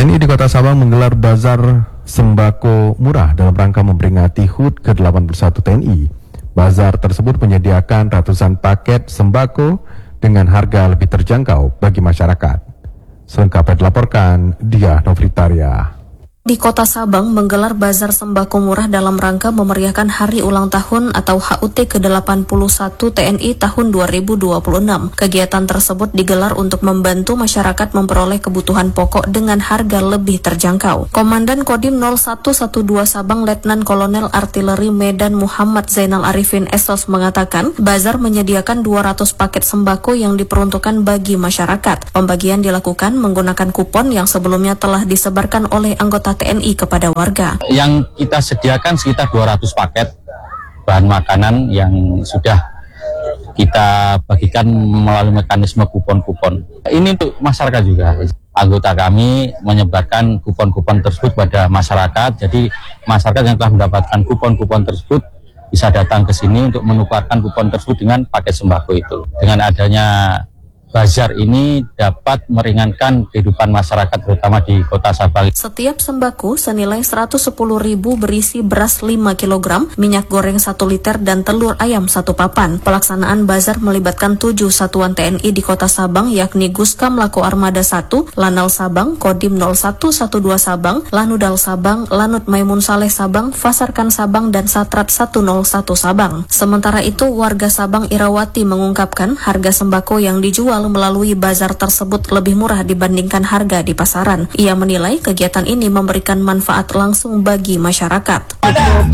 TNI di Kota Sabang menggelar bazar sembako murah dalam rangka memperingati HUT ke-81 TNI. Bazar tersebut menyediakan ratusan paket sembako dengan harga lebih terjangkau bagi masyarakat. Selengkapnya dilaporkan Dia Novritaria. Di Kota Sabang menggelar bazar sembako murah dalam rangka memeriahkan hari ulang tahun atau HUT ke-81 TNI tahun 2026. Kegiatan tersebut digelar untuk membantu masyarakat memperoleh kebutuhan pokok dengan harga lebih terjangkau. Komandan Kodim 0112 Sabang Letnan Kolonel Artileri Medan Muhammad Zainal Arifin Esos mengatakan, bazar menyediakan 200 paket sembako yang diperuntukkan bagi masyarakat. Pembagian dilakukan menggunakan kupon yang sebelumnya telah disebarkan oleh anggota TNI kepada warga. Yang kita sediakan sekitar 200 paket bahan makanan yang sudah kita bagikan melalui mekanisme kupon-kupon. Ini untuk masyarakat juga. Anggota kami menyebarkan kupon-kupon tersebut pada masyarakat. Jadi masyarakat yang telah mendapatkan kupon-kupon tersebut bisa datang ke sini untuk menukarkan kupon tersebut dengan paket sembako itu. Dengan adanya bazar ini dapat meringankan kehidupan masyarakat terutama di Kota Sabang. Setiap sembako senilai 110.000 berisi beras 5 kg, minyak goreng 1 liter dan telur ayam 1 papan. Pelaksanaan bazar melibatkan 7 satuan TNI di Kota Sabang yakni Guskam Lako Armada 1, Lanal Sabang, Kodim 0112 Sabang, Lanudal Sabang, Lanut Maimun Saleh Sabang, Fasarkan Sabang dan Satrat 101 Sabang. Sementara itu warga Sabang Irawati mengungkapkan harga sembako yang dijual melalui bazar tersebut lebih murah dibandingkan harga di pasaran. Ia menilai kegiatan ini memberikan manfaat langsung bagi masyarakat.